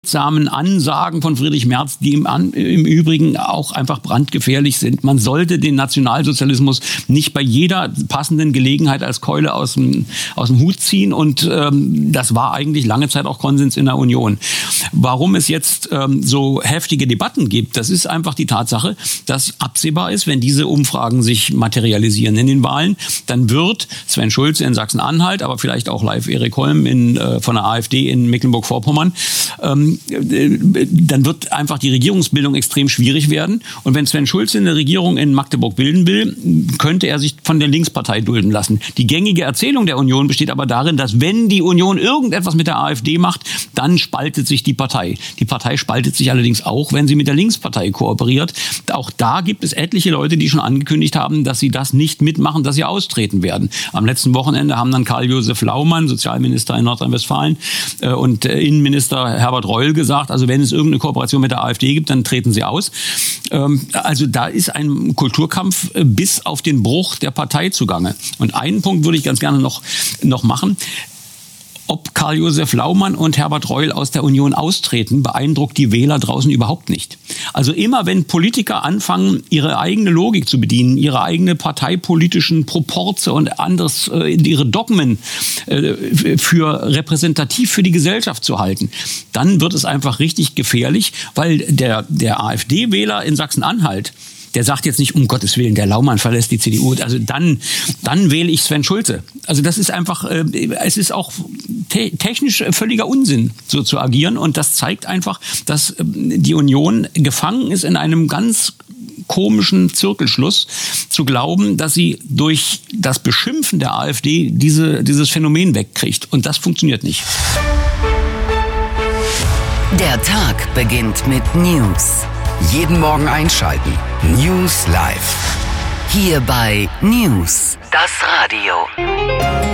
Ansagen von Friedrich Merz, die im Übrigen auch einfach brandgefährlich sind. Man sollte den Nationalsozialismus nicht bei jeder passenden Gelegenheit als Keule aus dem Hut ziehen. Und das war eigentlich lange Zeit auch Konsens in der Union. Warum es jetzt so heftige Debatten gibt, das ist einfach die Tatsache, dass absehbar ist, wenn diese Umfragen sich materialisieren in den Wahlen, dann wird Sven Schulze in Sachsen-Anhalt, aber vielleicht auch live Erik Holm von der AfD in Mecklenburg-Vorpommern, dann wird einfach die Regierungsbildung extrem schwierig werden. Und wenn Sven Schulze eine Regierung in Magdeburg bilden will, könnte er sich von der Linkspartei dulden lassen. Die gängige Erzählung der Union besteht aber darin, dass wenn die Union irgendetwas mit der AfD macht, dann spaltet sich die Partei. Die Partei spaltet sich allerdings auch, wenn sie mit der Linkspartei kooperiert. Auch da gibt es etliche Leute, die schon angekündigt haben, dass sie das nicht mitmachen, dass sie austreten werden. Am letzten Wochenende haben dann Karl-Josef Laumann, Sozialminister in Nordrhein-Westfalen, und Innenminister Herbert Reul gesagt, also wenn es irgendeine Kooperation mit der AfD gibt, dann treten sie aus. Also da ist ein Kulturkampf bis auf den Bruch der Partei zugange. Und einen Punkt würde ich ganz gerne noch machen. Ob Karl-Josef Laumann und Herbert Reul aus der Union austreten, beeindruckt die Wähler draußen überhaupt nicht. Also immer wenn Politiker anfangen, ihre eigene Logik zu bedienen, ihre eigene parteipolitischen Proporze und anderes, ihre Dogmen für repräsentativ für die Gesellschaft zu halten, dann wird es einfach richtig gefährlich, weil der AfD-Wähler in Sachsen-Anhalt, der sagt jetzt nicht, um Gottes Willen, der Laumann verlässt die CDU. Also dann wähle ich Sven Schulze. Also das ist einfach, es ist auch technisch völliger Unsinn, so zu agieren. Und das zeigt einfach, dass die Union gefangen ist in einem ganz komischen Zirkelschluss, zu glauben, dass sie durch das Beschimpfen der AfD dieses Phänomen wegkriegt. Und das funktioniert nicht. Der Tag beginnt mit News. Jeden Morgen einschalten. News Live. Hier bei News, das Radio.